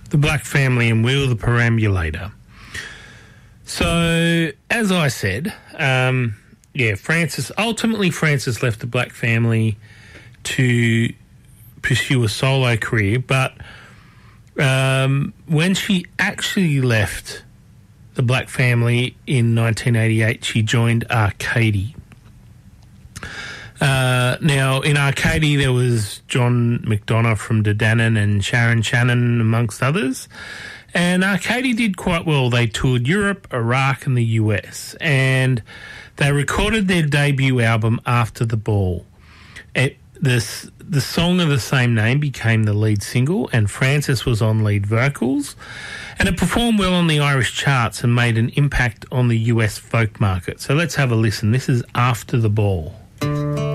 The Black Family and Wheel the Perambulator. So, as I said, Frances left the Black Family to pursue a solo career, but when she actually left the Black Family in 1988, she joined Arcady. Now, in Arcady, there was John McDonough from Dandenong and Sharon Shannon, amongst others. And Arcady did quite well. They toured Europe, Iraq and the US. And they recorded their debut album, After the Ball. The song of the same name became the lead single, and Frances was on lead vocals. And it performed well on the Irish charts and made an impact on the US folk market. So let's have a listen. This is After the Ball.